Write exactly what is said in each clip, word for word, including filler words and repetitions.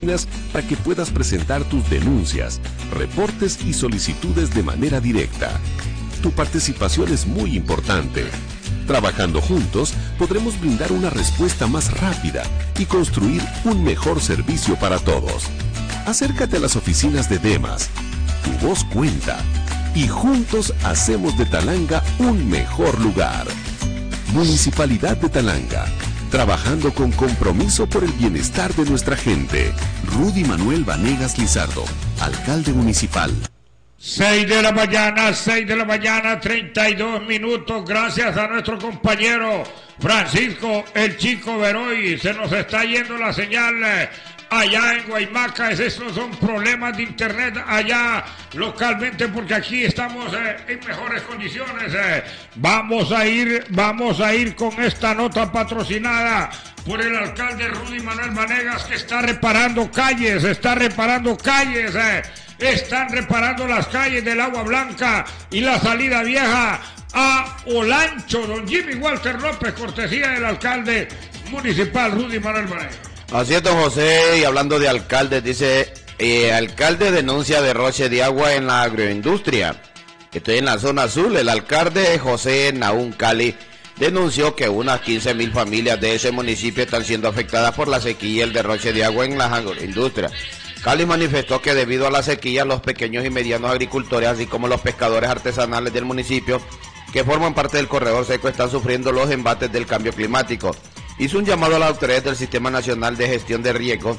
para que puedas presentar tus denuncias, reportes y solicitudes de manera directa. Tu participación es muy importante. Trabajando juntos, podremos brindar una respuesta más rápida y construir un mejor servicio para todos. Acércate a las oficinas de Demas. Tu voz cuenta. Y juntos hacemos de Talanga un mejor lugar. Municipalidad de Talanga. Trabajando con compromiso por el bienestar de nuestra gente. Rudy Manuel Vanegas Lizardo, alcalde municipal. seis de la mañana, seis de la mañana, treinta y dos minutos. Gracias a nuestro compañero Francisco el Chico Veroy. Se nos está yendo la señal allá en Guaymaca. Esos son problemas de internet allá localmente, porque aquí estamos eh, en mejores condiciones. Eh. Vamos a ir, vamos a ir con esta nota patrocinada por el alcalde Rudy Manuel Vanegas, que está reparando calles, está reparando calles, eh. Están reparando las calles del Agua Blanca y la salida vieja a Olancho. Don Jimmy Walter López, cortesía del alcalde municipal Rudy Manuel Vanegas. Así es, don José, y hablando de alcaldes, dice, eh, alcalde denuncia derroche de agua en la agroindustria. Estoy en la zona azul. El alcalde José Naún Cali denunció que unas quince mil familias de ese municipio están siendo afectadas por la sequía y el derroche de agua en la agroindustria. Cali manifestó que debido a la sequía, los pequeños y medianos agricultores, así como los pescadores artesanales del municipio, que forman parte del corredor seco, están sufriendo los embates del cambio climático. Hizo un llamado a las autoridades del Sistema Nacional de Gestión de Riesgos,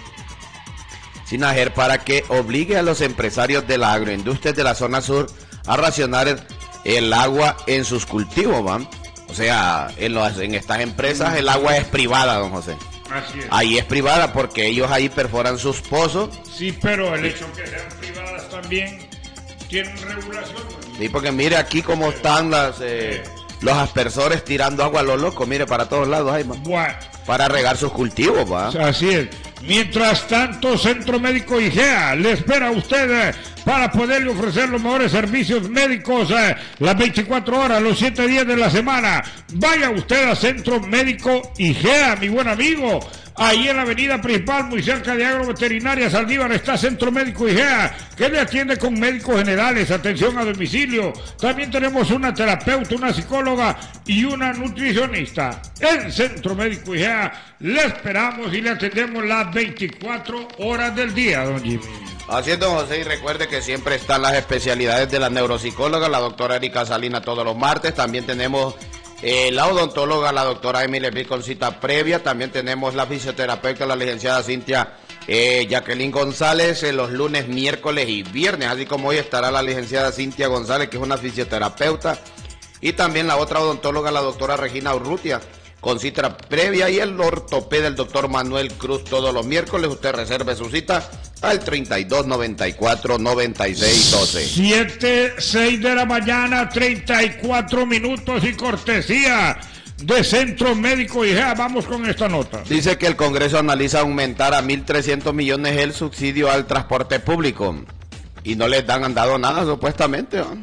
SINAGER, para que obligue a los empresarios de la agroindustria de la zona sur a racionar el, el agua en sus cultivos, ¿van? O sea, en, los, en estas empresas el agua es privada, don José. Así es. Ahí es privada porque ellos ahí perforan sus pozos. Sí, pero el hecho que sean privadas también tienen regulación. Sí, porque mire aquí cómo están las... Eh, los aspersores tirando agua a lo loco, mire, para todos lados hay más. Bueno, para regar sus cultivos, va. Así es. Mientras tanto, Centro Médico I G E A le espera a usted eh, para poderle ofrecer los mejores servicios médicos eh, las veinticuatro horas, los siete días de la semana. Vaya usted a Centro Médico I G E A, mi buen amigo. Ahí en la avenida principal, muy cerca de Agroveterinaria Saldívar, está Centro Médico I G E A, que le atiende con médicos generales, atención a domicilio. También tenemos una terapeuta, una psicóloga y una nutricionista. En Centro Médico I G E A le esperamos y le atendemos las veinticuatro horas del día, don Jimmy. Así es, don José, y recuerde que siempre están las especialidades de la neuropsicóloga, la doctora Erika Salina, todos los martes. También tenemos Eh, la odontóloga, la doctora Emilia Epil, con cita previa. También tenemos la fisioterapeuta, la licenciada Cintia eh, Jacqueline González, eh, los lunes, miércoles y viernes, así como hoy estará la licenciada Cintia González, que es una fisioterapeuta, y también la otra odontóloga, la doctora Regina Urrutia, con cita previa, y el ortopeda, el doctor Manuel Cruz, todos los miércoles. Usted reserve su cita al treinta y dos, noventa y cuatro, noventa y seis, doce. siete, seis de la mañana, treinta y cuatro minutos, y cortesía de Centro Médico I G E A. Vamos con esta nota. Dice que el Congreso analiza aumentar a mil trescientos millones el subsidio al transporte público y no les dan han dado nada supuestamente, ¿no?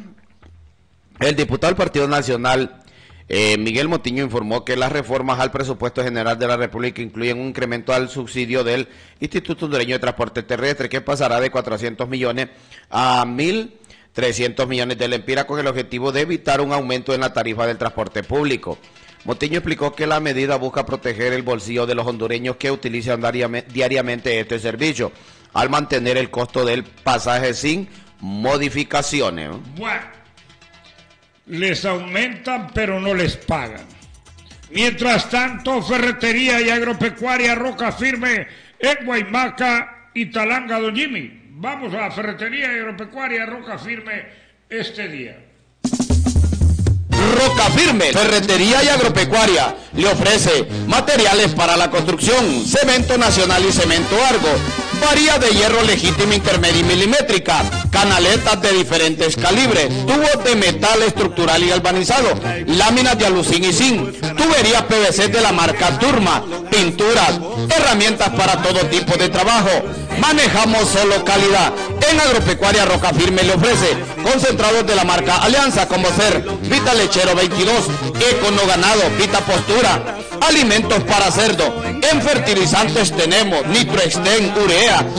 El diputado del Partido Nacional, Eh, Miguel Motiño, informó que las reformas al presupuesto general de la República incluyen un incremento al subsidio del Instituto Hondureño de Transporte Terrestre, que pasará de cuatrocientos millones a mil trescientos millones de lempiras, con el objetivo de evitar un aumento en la tarifa del transporte público. Motiño explicó que la medida busca proteger el bolsillo de los hondureños que utilizan diariamente este servicio, al mantener el costo del pasaje sin modificaciones. Bueno, les aumentan pero no les pagan. Mientras tanto, Ferretería y Agropecuaria Roca Firme en Guaymaca y Talanga, don Jimmy. Vamos a Ferretería y Agropecuaria Roca Firme este día. Roca Firme, Ferretería y Agropecuaria, le ofrece materiales para la construcción, cemento nacional y cemento Argo, varía de hierro legítima intermedia y milimétrica, canaletas de diferentes calibres, tubos de metal estructural y galvanizado, láminas de alucín y zinc, tuberías P V C de la marca Turma, pinturas, herramientas para todo tipo de trabajo. Manejamos solo calidad. En Agropecuaria Roca Firme le ofrece concentrados de la marca Alianza, como ser Vita Lechero veintidós, Econo Ganado, Vita Postura, alimentos para cerdo, En fertilizantes tenemos Nitroexten, urea,